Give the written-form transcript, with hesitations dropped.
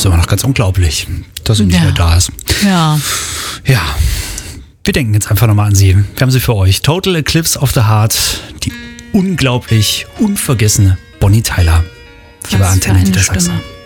immer noch ganz unglaublich, dass sie nicht mehr da ist. Ja. Ja, wir denken jetzt einfach nochmal an sie. Wir haben sie für euch. Total Eclipse of the Heart, die unglaublich unvergessene Bonnie Tyler. Hier bei Antenne Niedersachsen.